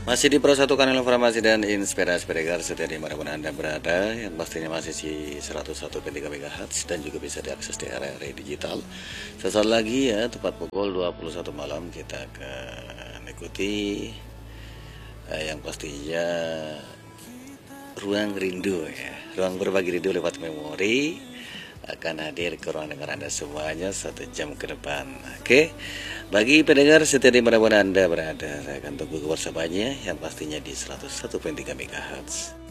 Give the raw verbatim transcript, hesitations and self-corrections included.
Masih di Pro satu Kanal Informasi dan Inspirasi Pendengar setia dimanapun Anda berada, yang pastinya masih di seratus satu koma tiga megahertz dan juga bisa diakses di area digital. Sesaat lagi ya, tepat pukul dua puluh satu malam kita akan ikuti eh, yang pastinya Ruang Rindu ya, ruang berbagi rindu lewat memori akan hadir ke ruang dengar Anda semuanya satu jam ke depan. Oke, bagi pendengar setia dimanapun Anda berada, saya akan tunggu kebersamaan yang pastinya di seratus satu koma tiga megahertz.